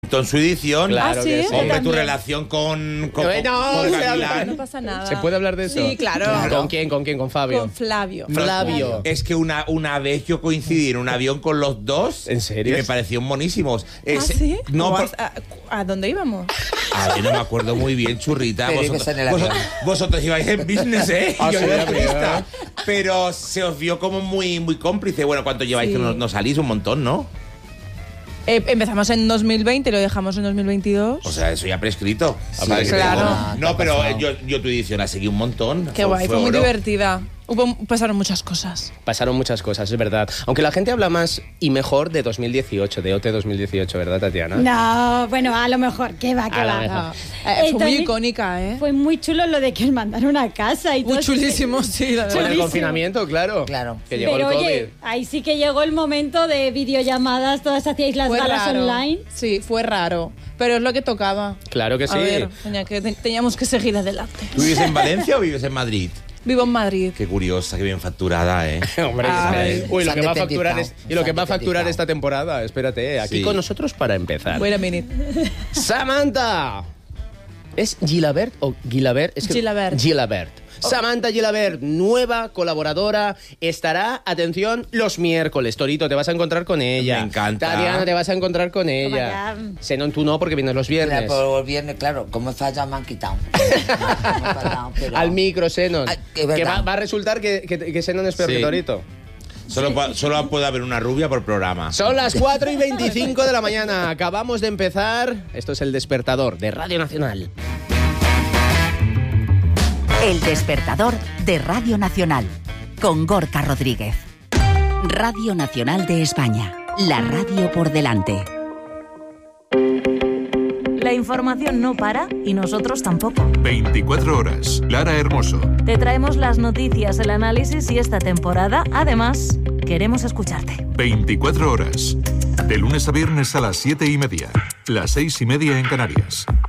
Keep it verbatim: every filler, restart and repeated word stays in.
comentó en su edición. Claro, ¿Ah, sí? que sí. Hombre, tu relación con, con, No, no, con se Gavilán. habla- No pasa nada. ¿Se puede hablar de eso? Sí, claro. Claro. ¿Con quién? ¿Con quién? ¿Con Fabio? Con Flavio. Flavio. Es que una, una vez yo coincidí en un avión con los dos. ¿En serio? Y me parecieron monísimos. ¿Ah, Es- sí? No, ¿O por- ¿A, a dónde íbamos? a ver, no me acuerdo muy bien, churrita. Pero Vosotros, ibas en el vosotros, avión. vosotros ibais en business, ¿eh? Ah, Yo sí, iba en amigo. turista. Pero se os vio como muy, muy cómplice. Bueno, ¿cuánto lleváis Sí. que no, no salís? Un montón, ¿no? Eh, empezamos en dos mil veinte y lo dejamos en dos mil veintidós. O sea, eso ya prescrito. Sí, Aparte que claro. tengo- No, pero eh, yo, yo tu edición la seguí un montón. Qué guay, fue, muy oro. divertida. Hubo, pasaron muchas cosas. Pasaron muchas cosas, es verdad. Aunque la gente habla más y mejor de dos mil dieciocho, de O T dos mil dieciocho, ¿verdad, Tatiana? No, bueno, a lo mejor, que va, que A lo va. mejor. Eh, fue muy también icónica, ¿eh? Fue muy chulo lo de que os mandaron a casa y todo. Muy chulísimo, sí, la Con verdad. el confinamiento, claro. Claro. Que llegó Pero el COVID. oye, ahí sí que llegó el momento de videollamadas, todas hacíais las Fue galas raro. online. Sí, fue raro. Pero es lo que tocaba. Claro que sí. A ver, tenía que- te- teníamos que seguir adelante. ¿Tú vives en Valencia o vives en Madrid? Vivo en Madrid. Qué curiosa, qué bien facturada, ¿eh? Hombre, Ay. espera. Uy, lo Se que han va a facturar es, independizado, y lo se que han va a facturar independizado. esta temporada, espérate, eh, aquí Sí. con nosotros para empezar. Wait a minute. Samantha. ¿Es Gilabert o Gilabert? Es que- Gilabert. Gilabert. Samantha Gilabert, nueva colaboradora, estará, atención, los miércoles. Torito, te vas a encontrar con ella. Me encanta. Tatiana, te vas a encontrar con ella. ya. Senon, tú no, porque vienes los viernes. Claro, por el viernes, claro, como he fallado me han quitado. Me han fallado, pero- Al micro, Senon. Ay, que que verdad. va, va a resultar que, que, que Senon es peor Sí. que Torito. Solo, pa- solo puede haber una rubia por programa. Son las cuatro y veinticinco de la mañana. Acabamos de empezar. Esto es El Despertador de Radio Nacional. El despertador de Radio Nacional con Gorka Rodríguez. Radio Nacional de España, la radio por delante. La información no para y nosotros tampoco. veinticuatro horas. Lara Hermoso. Te traemos las noticias, el análisis y esta temporada, además, queremos escucharte. veinticuatro horas. De lunes a viernes a las siete y media. Las seis y media en Canarias.